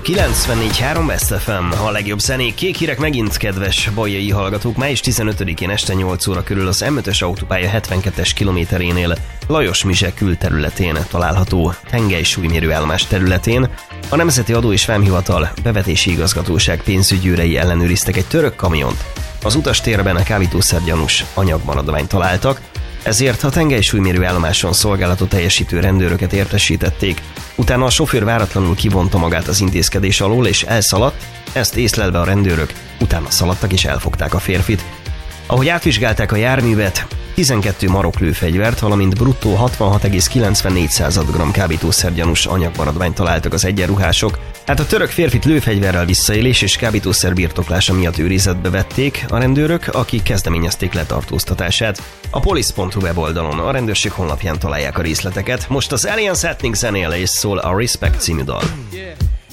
94.3 West FM, a legjobb zenék. Kék hírek megint, kedves bajai hallgatók. Május 15-én este 8 óra körül az M5-ös autópálya 72-es kilométerénél Lajos Mizse külterületén található tengelysúlymérő állomás területén a Nemzeti Adó és Vámhivatal bevetési igazgatóság pénzügyőrei ellenőriztek egy török kamiont. Az utastérben a kábítószergyanús anyagmaradványt találtak, ezért a tengelysúlymérő állomáson szolgálatot teljesítő rendőröket értesítették. Utána a sofőr váratlanul kivonta magát az intézkedés alól és elszaladt, ezt észlelve a rendőrök utána szaladtak és elfogták a férfit. Ahogy átvizsgálták a járművet, 12 maroklőfegyvert, valamint bruttó 66,94 g kábítószergyanús anyagmaradványt találtak az egyenruhások. Hát a török férfit lőfegyverrel visszaélés és kábítószer birtoklása miatt őrizetbe vették a rendőrök, akik kezdeményezték letartóztatását. A police.hu weboldalon, a rendőrség honlapján találják a részleteket. Most az Alien Setting zenéje és szól a Respect című dal.